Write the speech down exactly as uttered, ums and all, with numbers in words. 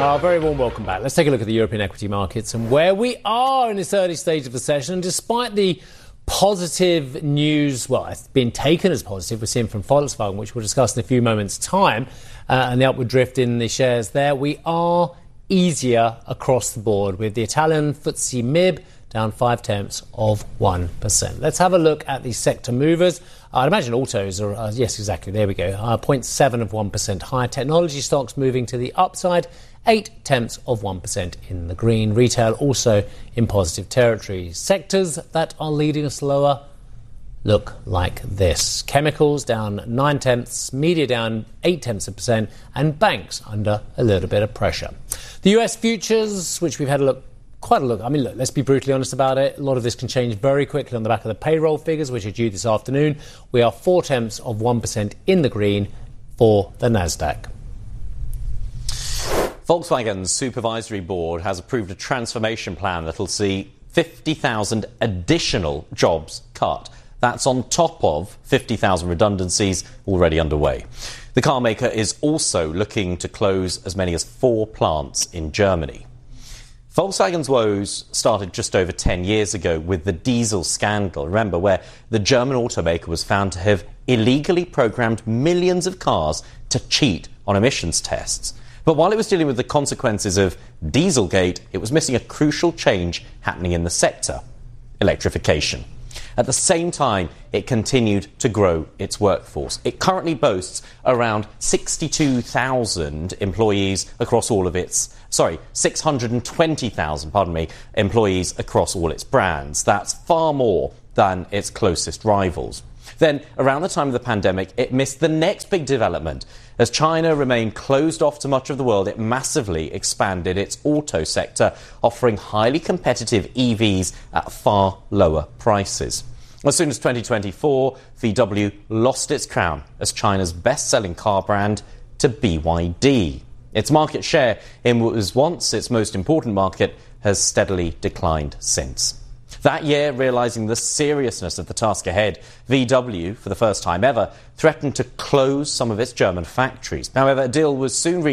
Oh, very warm welcome back. Let's take a look at the European equity markets and where we are in this early stage of the session. Despite the positive news, well, it's been taken as positive, we're seeing from Volkswagen, which we'll discuss in a few moments' time, uh, and the upward drift in the shares there, we are easier across the board with the Italian F T S E M I B down five tenths of one percent. Let's have a look at the sector movers. I'd imagine autos are, uh, yes, exactly, there we go, uh, zero point seven of one percent higher. Technology stocks moving to the upside, eight tenths of one percent in the green. Retail also in positive territory. Sectors that are leading us lower look like this. Chemicals down nine tenths, media down eight tenths of a percent, and banks under a little bit of pressure. The U S futures, which we've had a look Quite a look. I mean, look, let's be brutally honest about it. A lot of this can change very quickly on the back of the payroll figures, which are due this afternoon. We are four tenths of one percent in the green for the Nasdaq. Volkswagen's supervisory board has approved a transformation plan that will see fifty thousand additional jobs cut. That's on top of fifty thousand redundancies already underway. The car maker is also looking to close as many as four plants in Germany. Volkswagen's woes started just over ten years ago with the diesel scandal, remember, where the German automaker was found to have illegally programmed millions of cars to cheat on emissions tests. But while it was dealing with the consequences of Dieselgate, it was missing a crucial change happening in the sector: electrification. At the same time, it continued to grow its workforce. It currently boasts around sixty-two thousand employees across all of its, sorry, six hundred twenty thousand, pardon me, employees across all its brands. That's far more than its closest rivals. Then, around the time of the pandemic, it missed the next big development. As China remained closed off to much of the world, it massively expanded its auto sector, offering highly competitive E Vs at far lower prices. As soon as twenty twenty-four, V W lost its crown as China's best-selling car brand to B Y D. Its market share in what was once its most important market has steadily declined since. That year, realising the seriousness of the task ahead, V W, for the first time ever, threatened to close some of its German factories. However, a deal was soon reached